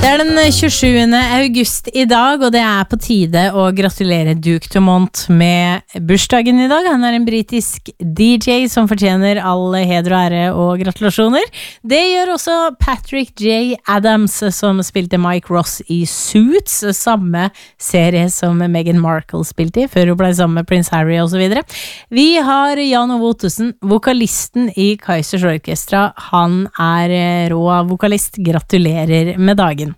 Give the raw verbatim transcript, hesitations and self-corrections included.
Det er den tjuesjuende august i dag, og det er på tide å gratulere Duke Dumont med bursdagen i dag. Han er en britisk D J som fortjener all heder og ære og gratulasjoner. Det gjør også Patrick J. Adams, som spilte Mike Ross i Suits, samme serie som Meghan Markle spilte i, før hun ble sammen med Prince Harry og så videre. Vi har Jan Ove Ottesen, vokalisten i Kaizers Orkestra. Han er rå vokalist. Gratulerer med dagen.